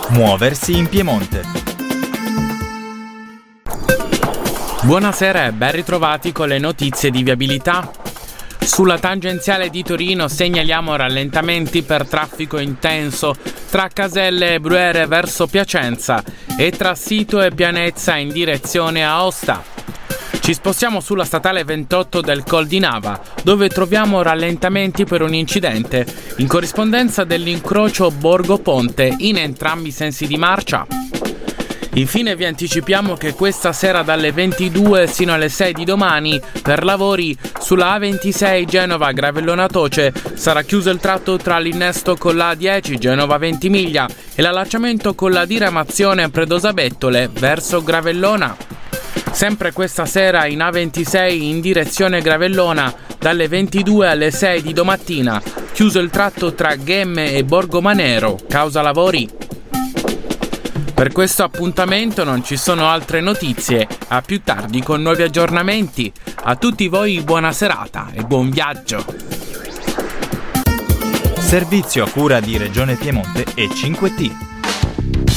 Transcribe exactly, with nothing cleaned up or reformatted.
Muoversi in Piemonte. Buonasera e ben ritrovati con le notizie di viabilità. Sulla tangenziale di Torino segnaliamo rallentamenti per traffico intenso tra Caselle e Bruyere verso Piacenza e tra Sito e Pianezza in direzione Aosta. Ci spostiamo sulla statale ventotto del Col di Nava, dove troviamo rallentamenti per un incidente in corrispondenza dell'incrocio Borgo Ponte in entrambi i sensi di marcia. Infine vi anticipiamo che questa sera dalle ventidue sino alle sei di domani, per lavori sulla A ventisei Genova Gravellona Toce, sarà chiuso il tratto tra l'innesto con la A dieci Genova Ventimiglia e l'allacciamento con la diramazione Predosa Bettole verso Gravellona. Sempre questa sera in A ventisei in direzione Gravellona, dalle ventidue alle sei di domattina, chiuso il tratto tra Ghemme e Borgomanero, causa lavori. Per questo appuntamento non ci sono altre notizie, a più tardi con nuovi aggiornamenti. A tutti voi buona serata e buon viaggio! Servizio a cura di Regione Piemonte e cinque T.